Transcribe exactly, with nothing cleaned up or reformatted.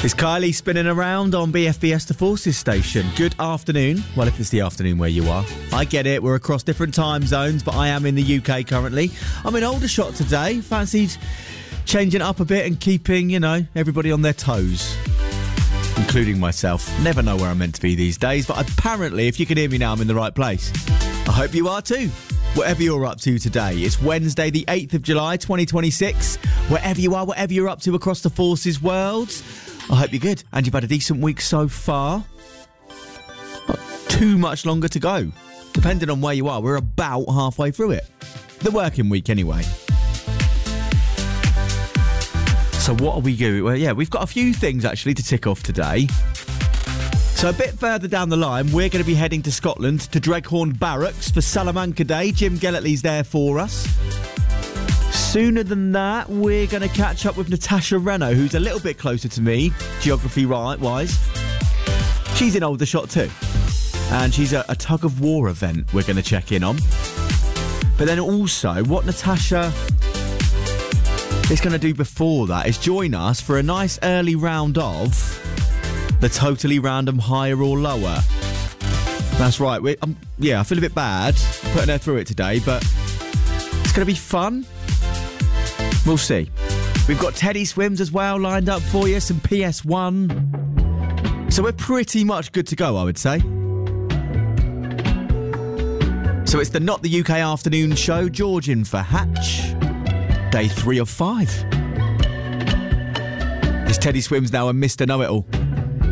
It's Kylie spinning around on B F B S The Forces station. Good afternoon. Well, if it's the afternoon where you are. I get it, we're across different time zones, but I am in the U K currently. I'm in Aldershot today. Fancied changing it up a bit and keeping, you know, everybody on their toes. Including myself. Never know where I'm meant to be these days, but apparently, if you can hear me now, I'm in the right place. I hope you are too. Whatever you're up to today. It's Wednesday, the eighth of July, twenty twenty-six. Wherever you are, whatever you're up to across the Forces world, I hope you're good and you've had a decent week so far. Not too much longer to go. Depending on where you are, we're about halfway through it. The working week, anyway. So what are we doing? Well, yeah, we've got a few things, actually, to tick off today. So a bit further down the line, we're going to be heading to Scotland, to Dreghorn Barracks for Salamanca Day. Jim Gellertley's there for us. Sooner than that, we're going to catch up with Natasha Reno, who's a little bit closer to me, geography-wise. She's in Aldershot too. And she's a, a tug-of-war event we're going to check in on. But then also, what Natasha is going to do before that is join us for a nice early round of the Totally Random Higher or Lower. That's right. We're, um, yeah, I feel a bit bad putting her through it today, but it's going to be fun. We'll see. We've got Teddy Swims as well lined up for you, some P S one. So we're pretty much good to go, I would say. So it's the Not the U K Afternoon Show. George in for Hatch. Day three of five. Is Teddy Swims now a Mister Know-It-All?